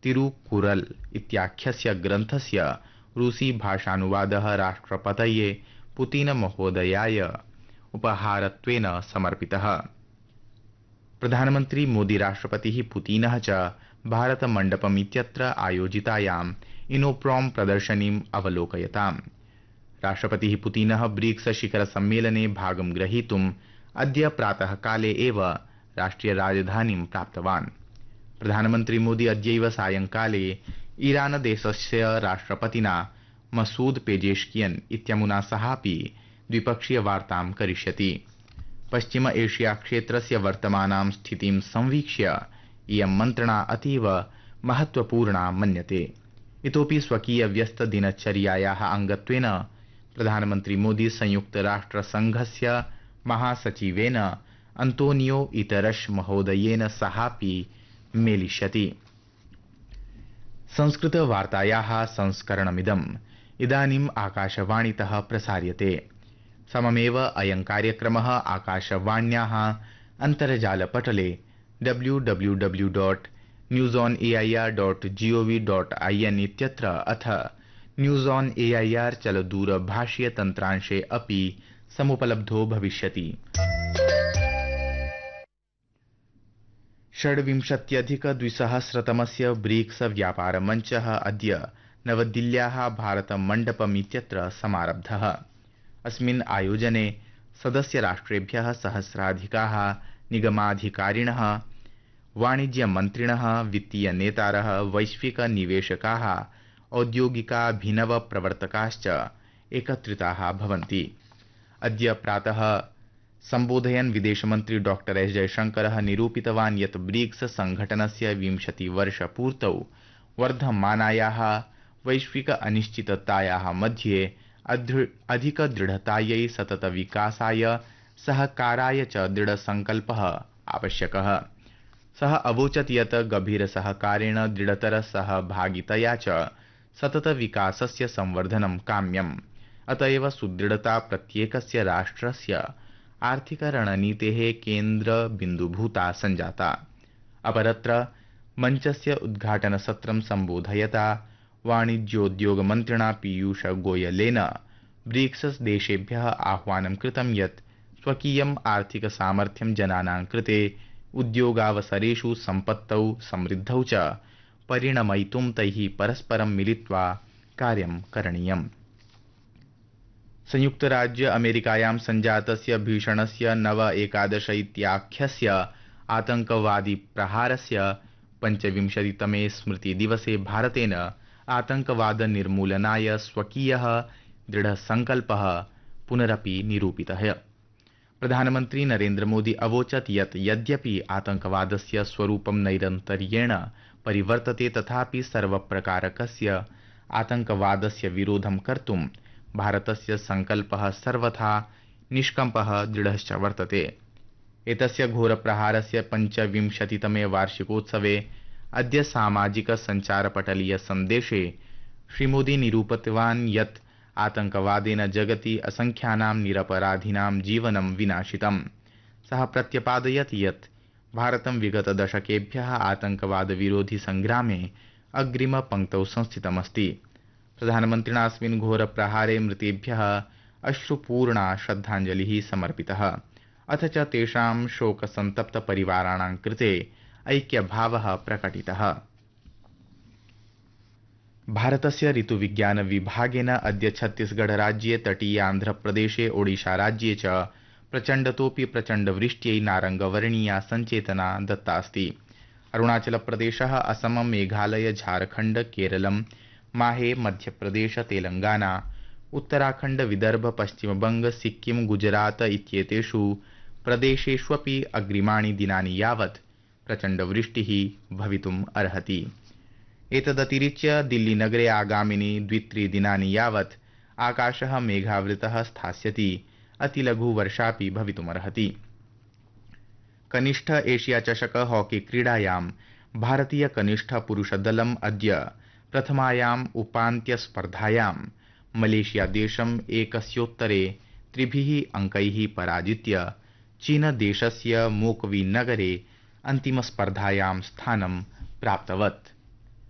तिरुकुरल इत्याख्यस्य ग्रन्थस्य रूसी भाषानुवादः राष्ट्रपतये पुतिन महोदयाय उपहारत्वेन समर्पितः। प्रधानमन्त्री मोदी राष्ट्रपतिः पुतिनः च भारतमण्डपम् इत्यत्र आयोजितायाम् इनोप्रॉम प्रदर्शनीम् अवलोकयताम्। राष्ट्रपतिः पुतिनः ब्रिक्स शिखर सम्मेलने भागं ग्रहीतुम् अद्य प्रातः काले एव राष्ट्रिय राजधानीं प्राप्तवान्। प्रधानमन्त्री मोदी अद्यैव सायंकाले ईरान देशस्य राष्ट्रपतिना मसूद पेजेश्कियन इत्यमुना सहापि द्विपक्षीय वार्तां करिष्यति। पश्चिम एशिया क्षेत्रस्य वर्तमानां स्थितिं संवीक्ष्य इयं मन्त्रणा अतीव महत्वपूर्णा मन्यते। इतोपि स्वकीय व्यस्त दिनचर्यायाः अङ्गत्वेन प्रधानमन्त्री मोदी संयुक्त राष्ट्र संघस्य महासचिवेन अंतोनियो इतरश महोदयेन सहापि मेलिष्यति। संस्कृत वार्तायाः संस्करणमिदम् इदानीम् आकाशवाणीतः प्रसार्यते। सममेव अयं कार्यक्रमः आकाशवाण्याः अन्तर्जालपटले www.newsonair.gov.in इत्यत्र अथ न्यूज ऑन एआईआर चलदूरभाषीय तन्त्रांशे अपि समुपलब्धो भविष्यति। 26-अधिक-2000तमस्य ब्रिक्स व्यापारमञ्चः अद्य नवदिल्ल्याः भारतमण्डपम् इत्यत्र समारब्धः। अस्मिन् आयोजने सदस्यराष्ट्रेभ्यः सहस्राधिकाः निगमाधिकारिणः, वाणिज्यमन्त्रिणः, वित्तीयनेतारः, वैश्विकनिवेशकाः, औद्योगिकाभिनवप्रवर्तकाश्च एकत्रिताः भवन्ति। अद्य प्रातः सम्बोधयन् विदेशमन्त्री डॉक्टर एस जयशंकरः निरूपितवान् यत् ब्रिक्स संघटनस्य 20-वर्षपूर्तौ वर्धमानायाः वैश्विक अनिश्चिततायाः मध्ये अधिकदृढतायै, सततविकासाय, सहकाराय च दृढसंकल्पः आवश्यकः। सः अवोचत् यत् गभीरसहकारेण, दृढतरसहभागितया च सततविकासस्य संवर्धनं काम्यम्। अत एव सुदृढता प्रत्येकस्य राष्ट्रस्य आर्थिकरणनीतेः केन्द्रबिन्दुभूता सञ्जाता। अपरत्र मञ्चस्य उद्घाटनसत्रं सम्बोधयता वाणिज्योद्योगमन्त्रिणा पीयूष गोयलेन ब्रिक्स देशेभ्यः आह्वानं कृतं यत् स्वकीयम् आर्थिकसामर्थ्यं जनानां कृते उद्योगावसरेषु, सम्पत्तौ, समृद्धौ च परिणमयितुं तैः परस्परं मिलित्वा कार्यं करणीयम्। संयुक्तराज्य अमेरिकायां सञ्जातस्य भीषणस्य 9/11 इत्याख्यस्य आतंकवादी प्रहारस्य 25तमे स्मृतिदिवसे भारतेन आतंकवाद निर्मूलनाय स्वकीयः दृढसंकल्पः पुनरपि निरूपितः। प्रधानमन्त्री नरेन्द्र मोदी अवोचत् यत् यद्यपि आतंकवादस्य स्वरूपं नैरन्तर्येण परिवर्तते, तथापि सर्वप्रकारकस्य आतंकवादस्य विरोधं कर्तुं भारतस्य संकल्पः सर्वथा निष्कम्पः दृढश्च वर्तते। एतस्य घोरप्रहारस्य 25तमे वार्षिकोत्सवे अद्य सामाजिक सञ्चारपटलीय सन्देशे श्रीमोदी निरूपितवान् यत् आतंकवादेन जगति असंख्यानां निरपराधिनां जीवनं विनाशितम्। सः प्रत्यपादयत् यत् भारतं विगतदशकेभ्यः आतंकवादविरोधि संग्रामे अग्रिमपङ्क्तौ संस्थितमस्ति। प्रधानमन्त्रिणा अस्मिन् घोरप्रहारे मृतेभ्यः अश्रुपूर्णा श्रद्धाञ्जलिः समर्पितः, अथ च तेषां शोकसन्तप्तपरिवाराणां कृते ऐक्यभावः प्रकटितः। भारतस्य ऋतुविज्ञान विभागेन अद्य छत्तीसगढ़ राज्ये, तटीयान्ध्रप्रदेशे, ओडिशा राज्ये च प्रचण्डतोऽपि प्रचण्डवृष्ट्यै नारङ्गवर्णीया सञ्चेतना दत्ता अस्ति। अरुणाचलप्रदेशः, असमं, मेघालय, झारखण्ड, केरलं, माहे, मध्यप्रदेश, तेलंगाना, उत्तराखण्ड, विदर्भ, पश्चिमबंग, सिक्किम, गुजरात इत्येतेषु प्रदेशेष्वपि अग्रिमाणि दिनानि यावत् प्रचण्डवृष्टिः भवितुम् अर्हति। एतदतिरिच्य दिल्लीनगरे आगामिनि 2-3 दिनानि यावत् आकाशः मेघावृतः स्थास्यति, अतिलघुवर्षापि भवितुमर्हति। कनिष्ठ एशिया चषक हॉकी क्रीडायां भारतीय कनिष्ठ पुरुषदलम् अद्य प्रथमायाम् उपान्त्यस्पर्धायां मलेशिया देशम् 1-3 अङ्कैः पराजित्य चीनदेशस्य मोकवी नगरे अन्तिमस्पर्धायां स्थानं प्राप्तवत्।